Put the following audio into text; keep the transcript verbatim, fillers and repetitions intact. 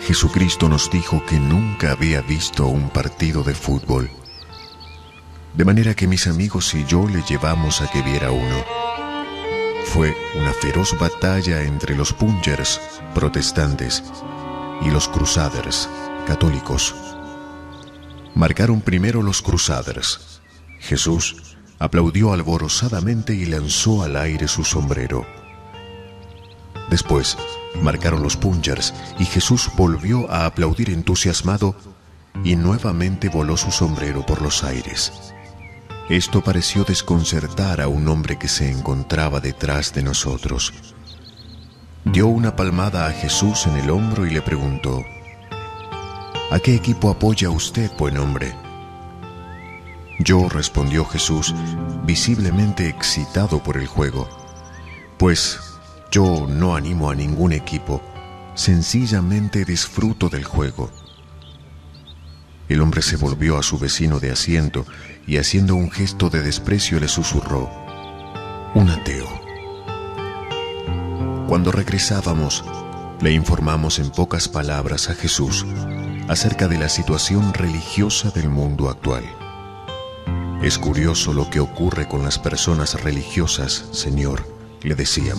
Jesucristo nos dijo que nunca había visto un partido de fútbol. De manera que mis amigos y yo le llevamos a que viera uno. Fue una feroz batalla entre los Punchers, protestantes, y los Crusaders, católicos. Marcaron primero los Crusaders. Jesús aplaudió alborozadamente y lanzó al aire su sombrero. Después marcaron los Punchers y Jesús volvió a aplaudir entusiasmado y nuevamente voló su sombrero por los aires. Esto pareció desconcertar a un hombre que se encontraba detrás de nosotros. Dio una palmada a Jesús en el hombro y le preguntó: ¿A qué equipo apoya usted, buen hombre? Yo, respondió Jesús, visiblemente excitado por el juego, pues yo no animo a ningún equipo, sencillamente disfruto del juego. El hombre se volvió a su vecino de asiento y haciendo un gesto de desprecio le susurró: un ateo. Cuando regresábamos, le informamos en pocas palabras a Jesús acerca de la situación religiosa del mundo actual. Es curioso lo que ocurre con las personas religiosas, Señor, le decíamos.